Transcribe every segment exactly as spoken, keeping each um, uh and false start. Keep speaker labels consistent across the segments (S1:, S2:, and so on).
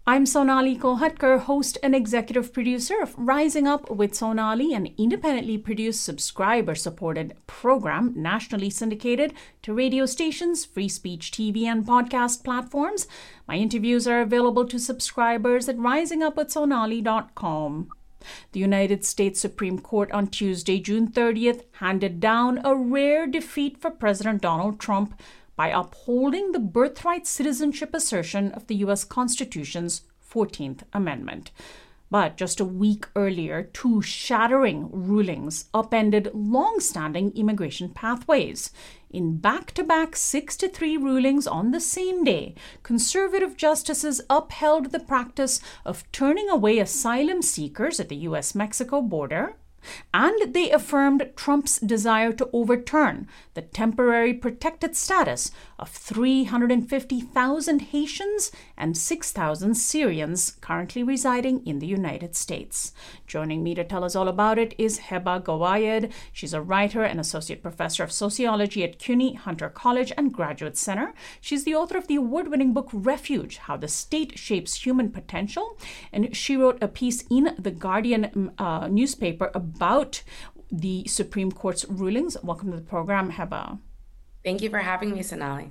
S1: I'm Sonali Kolhatkar, host and executive producer of Rising Up with Sonali, an independently produced, subscriber-supported program nationally syndicated to radio stations, free speech T V, and podcast platforms. My interviews are available to subscribers at rising up with sonali dot com. The United States Supreme Court on Tuesday, June thirtieth, handed down a rare defeat for President Donald Trump by upholding the birthright citizenship assertion of the U S Constitution's fourteenth Amendment. But just a week earlier, two shattering rulings upended long-standing immigration pathways. In back-to-back six to three rulings on the same day, conservative justices upheld the practice of turning away asylum seekers at the U S Mexico border, and they affirmed Trump's desire to overturn the temporary protected status of three hundred fifty thousand Haitians and six thousand Syrians currently residing in the United States. Joining me to tell us all about it is Heba Gawayed. She's a writer and associate professor of sociology at CUNY Hunter College and Graduate Center. She's the author of the award-winning book Refuge: How the State Shapes Human Potential, and she wrote a piece in The Guardian uh, newspaper about the Supreme Court's rulings. Welcome to the program, Heba.
S2: Thank you for having me, Sonali.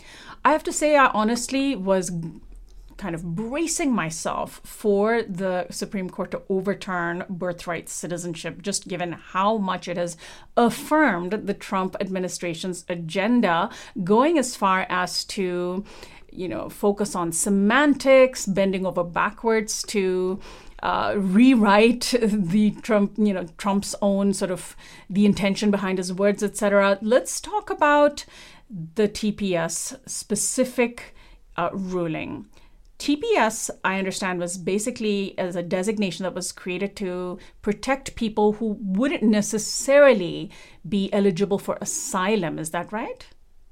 S1: I have to say, I honestly was kind of bracing myself for the Supreme Court to overturn birthright citizenship, just given how much it has affirmed the Trump administration's agenda, going as far as to, you know, focus on semantics, bending over backwards to Uh, rewrite the Trump, you know, Trump's own sort of the intention behind his words, et cetera. Let's talk about the T P S specific uh, ruling. T P S, I understand, was basically as a designation that was created to protect people who wouldn't necessarily be eligible for asylum. Is that right?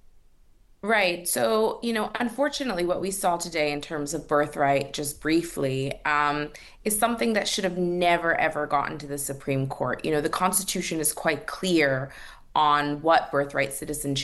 S2: Right. So, you know, unfortunately, what we saw today in terms of birthright, just briefly, um, is something that should have never, ever gotten to the Supreme Court. You know, the Constitution is quite clear on what birthright citizenship